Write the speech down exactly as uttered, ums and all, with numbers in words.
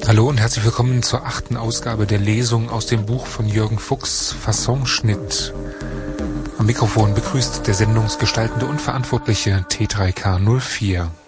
Hallo und herzlich willkommen zur achten Ausgabe der Lesung aus dem Buch von Jürgen Fuchs, Fassonschnitt. Am Mikrofon begrüßt der sendungsgestaltende und verantwortliche T drei K null vier.